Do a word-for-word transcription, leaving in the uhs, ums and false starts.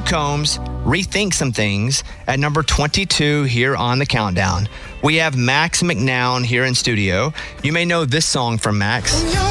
Combs, Rethink Some Things at number twenty-two here on the countdown. We have Max McNown here in studio. You may know this song from Max.